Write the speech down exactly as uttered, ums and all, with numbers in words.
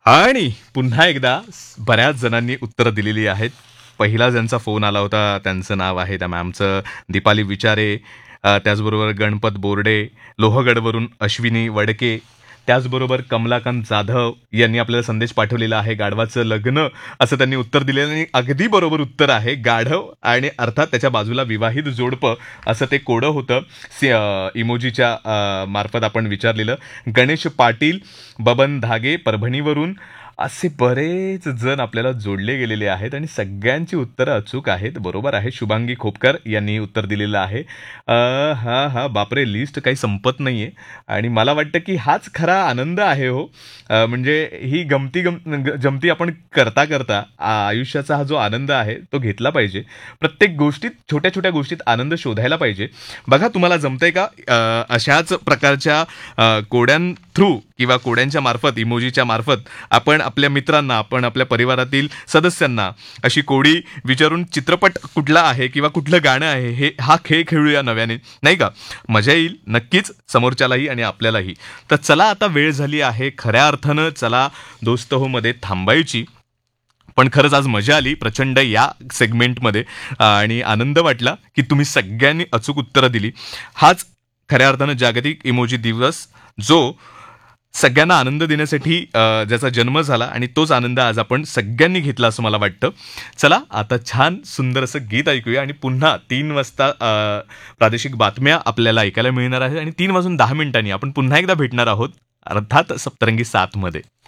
आणि पुन्हा एकदा बऱ्याच जणांनी उत्तरं दिलेली आहेत. पहिला ज्यांचा फोन आला होता त्यांचं नाव आहे त्या मॅमचं दीपाली विचारे, अ, त्याचबरोबर गणपत बोर्डे, लोहगडवरून अश्विनी वडके, त्याचबरोबर कमलाकांत जाधव यांनी आपल्याला संदेश पाठवलेला आहे. गाढवाचं लग्न असं त्यांनी उत्तर दिलेलं आणि अगदी बरोबर उत्तर आहे. गाढव आणि अर्थात त्याच्या बाजूला विवाहित जोडपं असं ते कोडं होतं. सी अ, इमोजीच्या अ, मार्फत आपण विचारलेलं. गणेश पाटील, बबन धागे परभणीवरून असे बरेच जण आपल्याला जोडले गेलेले आहेत आणि सगळ्यांची उत्तरं अचूक आहेत. बरोबर आहे. शुभांगी खोपकर यांनी उत्तर दिलेलं आहे. अ, हा हा बापरे, लिस्ट काही संपत नाहीये आणि मला वाटतं की हाच खरा आनंद आहे हो. अ, म्हणजे ही गमती गम ग- जमती आपण करता करता आ- आयुष्याचा हा जो आनंद आहे तो घेतला पाहिजे. प्रत्येक गोष्टीत छोट्या छोट्या गोष्टीत आनंद शोधायला पाहिजे. बघा तुम्हाला जमतंय का अ, अशाच प्रकारच्या अ, कोड्यां थ्रू किंवा कोड्यांच्या मार्फत इमोजीच्या मार्फत आपण आपल्या मित्रांना आपण आपल्या परिवारातील सदस्यांना अशी कोडी विचारून चित्रपट कुठला आहे किंवा कुठलं गाणं आहे हे हा खेळ खेळूया नव्याने, नाही का? मजा येईल नक्कीच समोरच्यालाही आणि आपल्यालाही. तर चला आता वेळ झाली आहे खऱ्या अर्थानं चला दोस्त हो मध्ये थांबायची. पण खरंच आज मजा आली प्रचंड या सेगमेंटमध्ये आणि आनंद वाटला की तुम्ही सगळ्यांनी अचूक उत्तरं दिली. हाच खऱ्या अर्थानं जागतिक इमोजी दिवस जो सगळ्यांना आनंद देण्यासाठी अ, ज्याचा जन्म झाला आणि तोच आनंद आज आपण सगळ्यांनी घेतला असं मला वाटतं. चला आता छान सुंदर असं गीत ऐकूया आणि पुन्हा तीन वाजता अ, प्रादेशिक बातम्या आपल्याला ऐकायला मिळणार आहेत आणि तीन वाजून दहा मिनिटांनी आपण पुन्हा एकदा भेटणार आहोत अर्थात सप्तरंगी सात मध्ये.